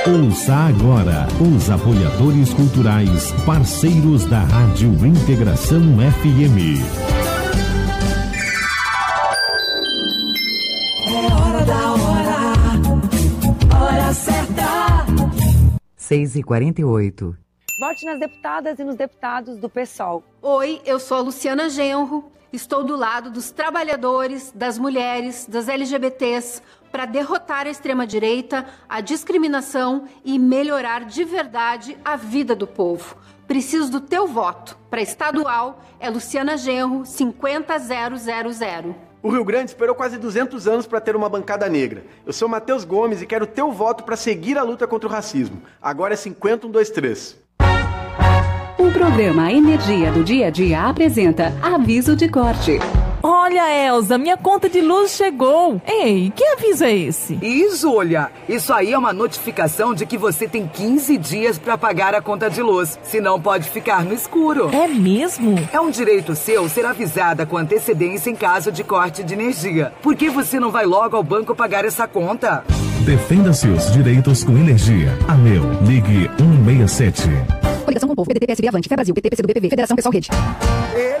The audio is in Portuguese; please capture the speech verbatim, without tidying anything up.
Ouça agora os apoiadores culturais, parceiros da Rádio Integração F M. É hora da hora, hora certa. seis e quarenta e oito. Vote nas deputadas e nos deputados do PSOL. Oi, eu sou a Luciana Genro. Estou do lado dos trabalhadores, das mulheres, das L G B Ts, para derrotar a extrema-direita, a discriminação e melhorar de verdade a vida do povo. Preciso do teu voto. Para estadual, é Luciana Genro, cinquenta mil. O Rio Grande esperou quase duzentos anos para ter uma bancada negra. Eu sou Matheus Gomes e quero teu voto para seguir a luta contra o racismo. Agora é cinquenta, um, dois, três. O programa Energia do Dia a Dia apresenta aviso de corte. Olha, Elza, minha conta de luz chegou. Ei, que aviso é esse? Ih, Júlia, isso aí é uma notificação de que você tem quinze dias para pagar a conta de luz, senão pode ficar no escuro. É mesmo? É um direito seu ser avisada com antecedência em caso de corte de energia. Por que você não vai logo ao banco pagar essa conta? Defenda seus direitos com energia. Ameu, ligue um seis sete. Coligação com o Povo, P D T, P S B, Avante, Fé Brasil, P T, P C do B, P V, Federação Pessoal Rede.